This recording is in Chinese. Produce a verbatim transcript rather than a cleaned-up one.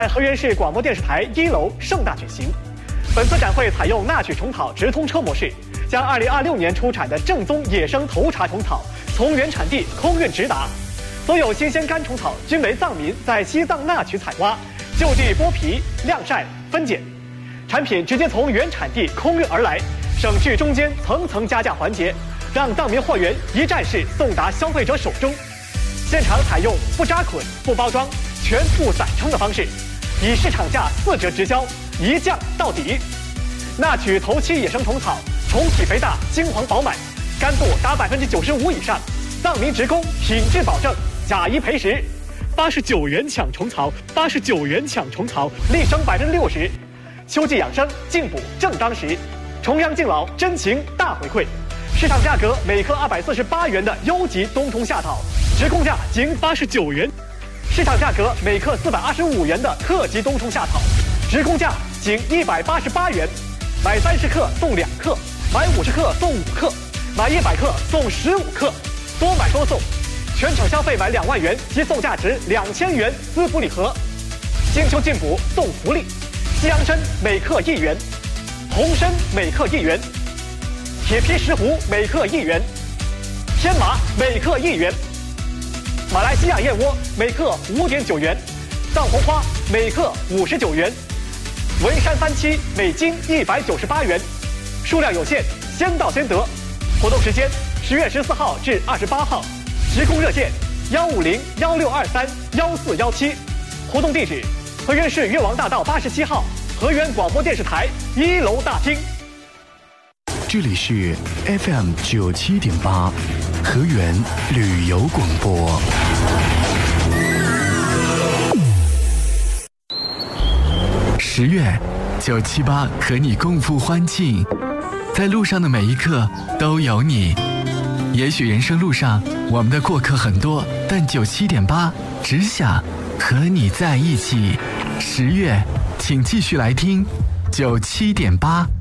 在河源市广播电视台一楼盛大举行。本次展会采用纳曲虫草直通车模式，将二零二六年出产的正宗野生头茶虫草从原产地空运直达。所有新鲜干虫草均为藏民在西藏纳曲采挖，就地剥皮、晾晒、分拣，产品直接从原产地空运而来，省去中间层层加价环节，让藏民货源一站式送达消费者手中。现场采用不扎捆、不包装、全部散称的方式，以市场价四折直销，一降到底。纳曲头七野生虫草，虫体肥大，金黄饱满，干度达百分之九十五以上，藏民直供，品质保证，假一赔十。八十九元抢虫草，八十九元抢虫草，立升百分之六十。秋季养生，进补正当时，重阳敬老，真情大回馈。市场价格每克二百四十八元的优级冬虫夏草，直供价仅八十九元。市场价格每克四百二十五元的特级冬虫夏草，直供价仅一百八十八元。买三十克送两克，买五十克送五克，买一百克送十五克，多买多送。全场消费满两万元即送价值两千元滋补礼盒。金秋进补送福利，西洋参每克一元，红参每克一元，铁皮石斛每克一元，天麻每克一元，马来西亚燕窝每克五点九元，藏红花每克五十九元，文山番七每斤一百九十八元，数量有限，先到先得。活动时间十月十四号至二十八号，直供热线幺五零幺六二三幺四幺七，活动地址河源市越王大道八十七号河源广播电视台一楼大厅。 这里是 F M 九七点八，河源旅游广播。十月，九七八和你共赴欢庆，在路上的每一刻都有你。也许人生路上我们的过客很多，但九七点八只想和你在一起。十月，请继续来听九七点八。